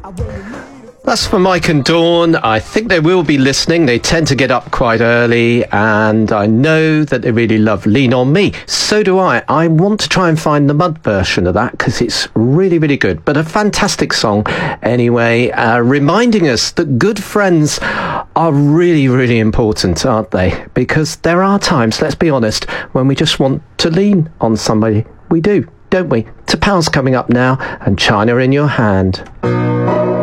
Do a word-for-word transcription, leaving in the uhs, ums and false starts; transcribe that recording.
That's for Mike and Dawn. I think they will be listening. They tend to get up quite early, and I know that they really love Lean On Me. So do I. I want to try and find the mud version of that because it's really, really good. But a fantastic song anyway, uh, reminding us that good friends are really, really important, aren't they? Because there are times, let's be honest, when we just want to lean on somebody. We do, don't we? T'Pau's coming up now, and China in Your Hand.